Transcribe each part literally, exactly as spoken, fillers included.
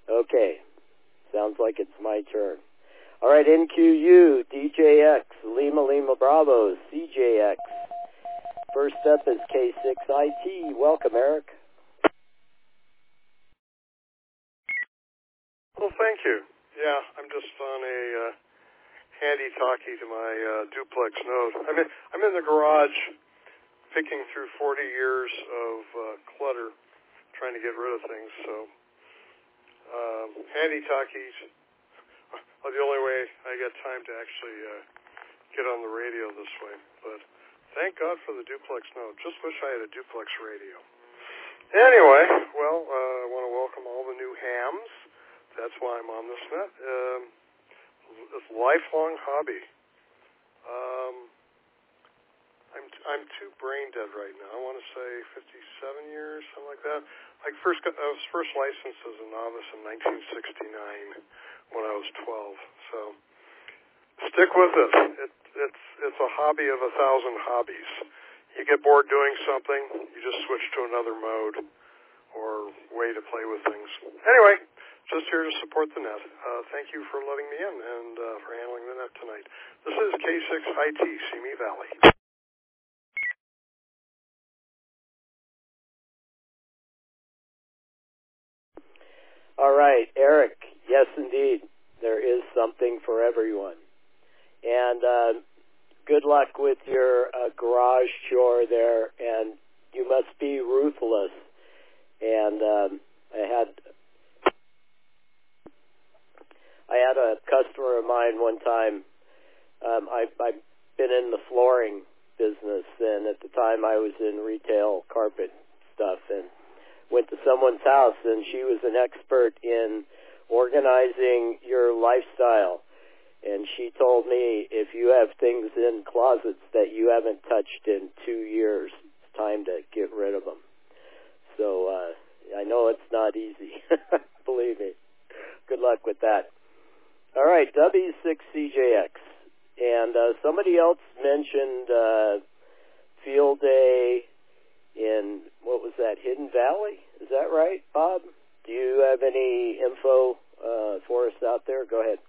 Okay. Sounds like it's my turn. All right, N Q U, D J X, Lima Lima Bravo, C J X. First up is K six I T. Welcome, Eric. Well, thank you. Yeah, I'm just on a uh, handy talkie to my uh, duplex node. I'm in, I'm in the garage picking through forty years of uh, clutter, trying to get rid of things. So um, handy talkies are the only way I get time to actually uh, get on the radio this way. But thank God for the duplex node. Just wish I had a duplex radio. Anyway, well, uh, I want to welcome all the new hams. That's why I'm on this net. Um, it's a lifelong hobby. Um, I'm I'm too brain dead right now. I want to say fifty-seven years, something like that. I first got, I was first licensed as a novice in nineteen sixty-nine when I was twelve. So stick with it. it it's it's a hobby of a thousand hobbies. You get bored doing something, you just switch to another mode or way to play with things. Anyway, just here to support the net. Uh, thank you for letting me in and uh, for handling the net tonight. This is K six I T, Simi Valley. All right, Eric. Yes, indeed. There is something for everyone. And uh, good luck with your uh, garage chore there. And you must be ruthless. And um, I had I had a customer of mine one time. Um, I, I've been in the flooring business, and at the time I was in retail carpet stuff, and went to someone's house, and she was an expert in organizing your lifestyle. And she told me, if you have things in closets that you haven't touched in two years, it's time to get rid of them. So uh, I know it's not easy. Believe me. Good luck with that. All right, W six C J X. And uh, somebody else mentioned uh, field day in, what was that, Hidden Valley? Is that right, Bob? Do you have any info uh, for us out there? Go ahead.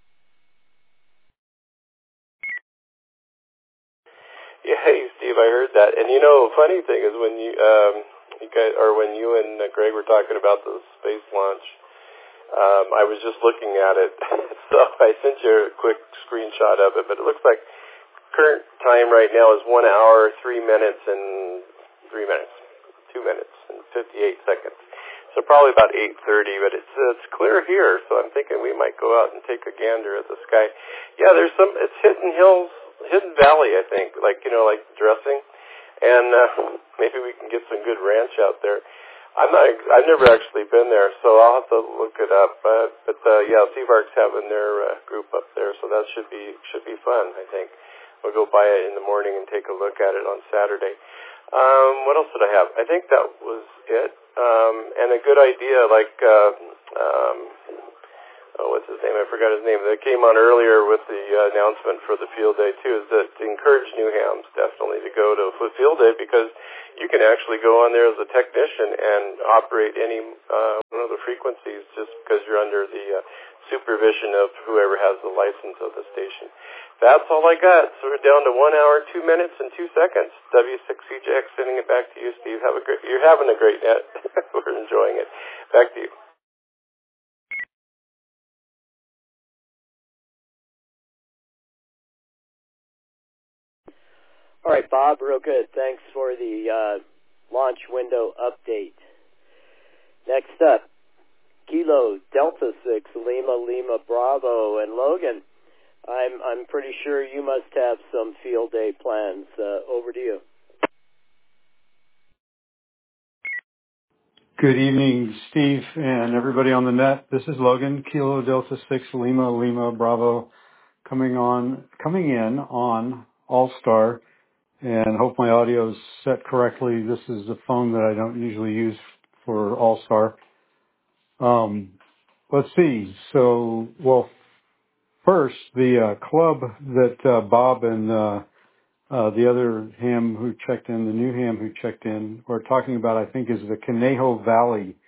Yeah, hey, Steve, I heard that. And, you know, funny thing is when you, um, you guys, or when you and uh, Greg were talking about the space launch, um, I was just looking at it. So I sent you a quick screenshot of it, but it looks like current time right now is one hour, three minutes, and three minutes, two minutes, and fifty-eight seconds. So probably about eight thirty, but it's it's clear here, so I'm thinking we might go out and take a gander at the sky. Yeah, there's some, it's Hidden Hills, Hidden Valley, I think, like, you know, like dressing, and uh, maybe we can get some good ranch out there. I'm not, I've never actually been there, so I'll have to look it up. Uh, but uh, yeah, Seavark's having their uh, group up there, so that should be should be fun. I think we'll go by it in the morning and take a look at it on Saturday. Um, what else did I have? I think that was it. Um, and a good idea, like uh, um, oh, what's his name? I forgot his name. That came on earlier with the uh, announcement for the field day too. Is that to encourage new hams definitely to go to a field day, because you can actually go on there as a technician and operate any uh, one of the frequencies just because you're under the uh, supervision of whoever has the license of the station. That's all I got. So we're down to one hour, two minutes, and two seconds. W six C J X, sending it back to you, Steve. Have a great. You're having a great net. We're enjoying it. Back to you. All right, Bob, real good. Thanks for the uh, launch window update. Next up, Kilo Delta six Lima Lima Bravo, and Logan, I'm I'm pretty sure you must have some field day plans. Uh, over to you. Good evening, Steve and everybody on the net. This is Logan, Kilo Delta six Lima Lima Bravo, coming on coming in on All-Star. And hope my audio is set correctly. This is the phone that I don't usually use for All-Star. Um, let's see. So, well, first, the uh, club that uh, Bob and uh, uh, the other ham who checked in, the new ham who checked in, we're talking about, I think, is the Conejo Valley.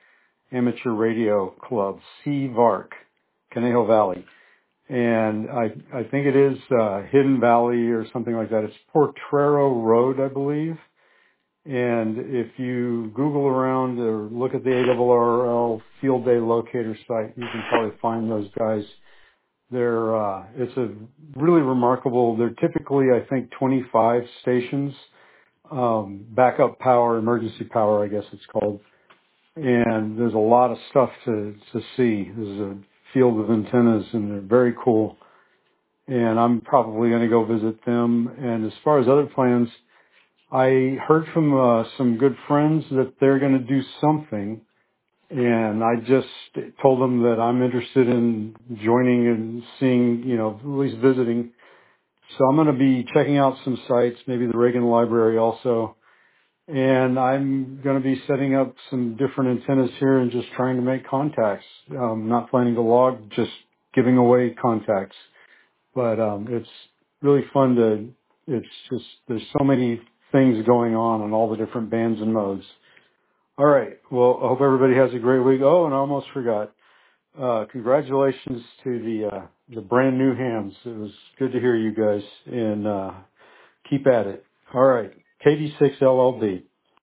Amateur Radio Club, C V A R C, Conejo Valley. And I, I think it is, uh, Hidden Valley or something like that. It's Potrero Road, I believe. And if you Google around or look at the A R R L Field Day Locator site, you can probably find those guys. They're, uh, it's a really remarkable, they're typically, I think, twenty-five stations, um, backup power, emergency power, I guess it's called. And there's a lot of stuff to, to see. There's a field of antennas and they're very cool. And I'm probably going to go visit them. And as far as other plans, I heard from uh, some good friends that they're going to do something, and I just told them that I'm interested in joining and seeing, you know, at least visiting. So I'm going to be checking out some sites, maybe the Reagan Library also, and I'm going to be setting up some different antennas here and just trying to make contacts. Um, not planning to log, just giving away contacts. But um, it's really fun to, it's just, there's so many things going on on all the different bands and modes. All right. Well, I hope everybody has a great week. Oh, and I almost forgot. Uh, congratulations to the, uh, the brand new hams. It was good to hear you guys, and, uh, keep at it. All right. K D six L L B.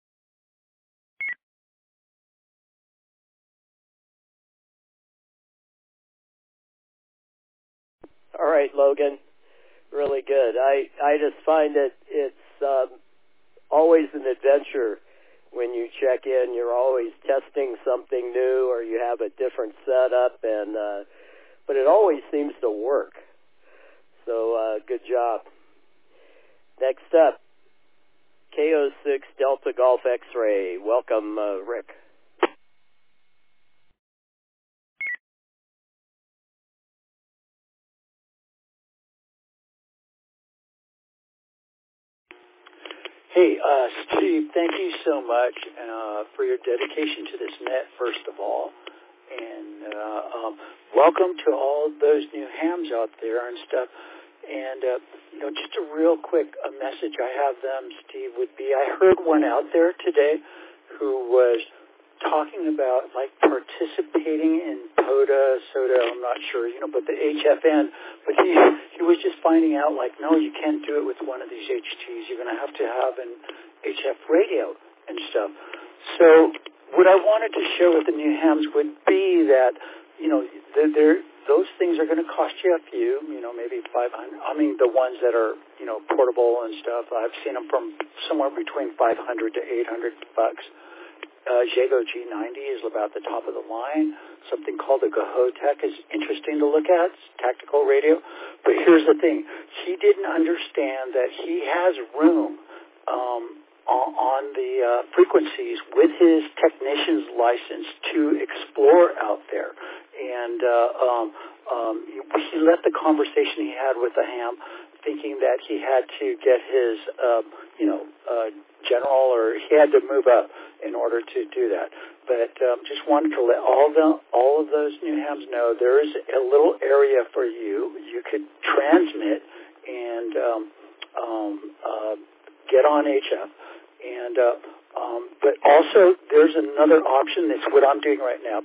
All right, Logan. Really good. I, I just find that it's um, always an adventure when you check in. You're always testing something new, or you have a different setup, and uh, but it always seems to work. So uh, good job. Next up, K O six Delta Golf X-Ray. Welcome, uh, Rick. Hey, uh, Steve, thank you so much uh, for your dedication to this net, first of all. And uh, um, welcome to all those new hams out there and stuff. And, uh, you know, just a real quick a message I have them, Steve, would be I heard one out there today who was talking about, like, participating in POTA, SOTA, I'm not sure, you know, but the H F N. But he he was just finding out, like, no, you can't do it with one of these H Ts. You're going to have to have an H F radio and stuff. So what I wanted to show with the new hams would be that, you know, they're, those things are going to cost you a few, you know, maybe five hundred. I mean, the ones that are, you know, portable and stuff, I've seen them from somewhere between five hundred to eight hundred bucks. Uh, Jago G ninety is about the top of the line. Something called the Gahotech is interesting to look at. It's tactical radio. But here's the thing. He didn't understand that he has room um, on, on the uh, frequencies with his technician's license to explore out there. And uh, um, um, he left the conversation he had with the ham thinking that he had to get his, uh, you know, uh, general, or he had to move up in order to do that. But um, just wanted to let all the all of those new hams know there is a little area for you. You could transmit and um, um, uh, get on H F. And uh, um, but also there's another option. That's what I'm doing right now.